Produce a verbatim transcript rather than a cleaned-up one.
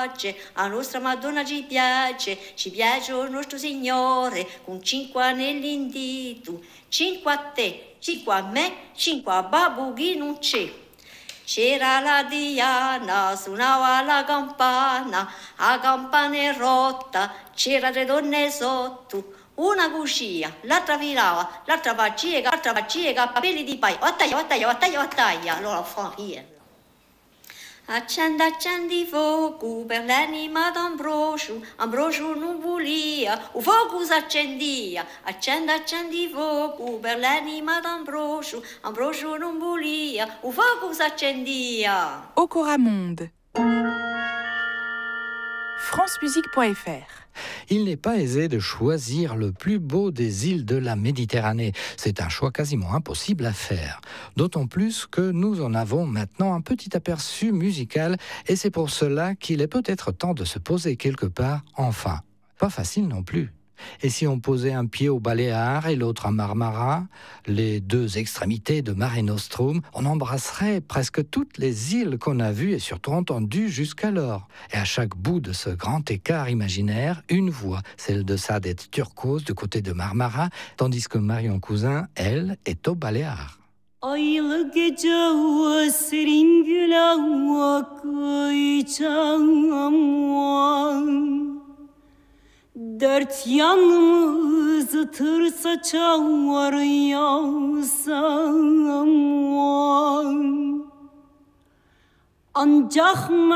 pace, a nostra Madonna ci piace, ci piace il nostro Signore, con cinque anelli in dito, cinque a te, cinque a me, cinque a babbo chi non c'è. C'era la Diana, suonava la campana, la campana è rotta, c'era tre donne sotto, una cucia, l'altra filava, l'altra faceva, l'altra faceva capelli di paio, attaglia, attaglia, attaglia, attaglia, allora fa io. Accendi, accendi fuoco per l'anima d'Ambrosio, Ambrosio non volia, il fuoco si accendia. Accendi, accendi fuoco per l'anima d'Ambrosio, Ambrosio non volia, il fuoco si accendia. Okora Monde. france musique point f r. Il n'est pas aisé de choisir le plus beau des îles de la Méditerranée. C'est un choix quasiment impossible à faire. D'autant plus que nous en avons maintenant un petit aperçu musical et c'est pour cela qu'il est peut-être temps de se poser quelque part, enfin. Pas facile non plus. Et si on posait un pied aux Baléares et l'autre à Marmara, les deux extrémités de Mare Nostrum, on embrasserait presque toutes les îles qu'on a vues et surtout entendues jusqu'alors. Et à chaque bout de ce grand écart imaginaire, une voix, celle de Sadette Turcos du côté de Marmara, tandis que Marion Cousin, elle, est aux Baléares. Aylı gece serin güle akacağım. Dört yanımızı tır saçar yağsam. Ancak